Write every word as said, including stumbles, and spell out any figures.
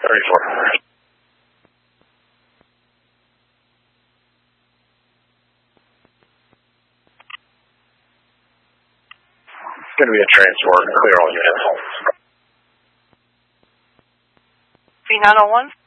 thirty-four. It's going to be a transport. Clear all units. B nine oh one.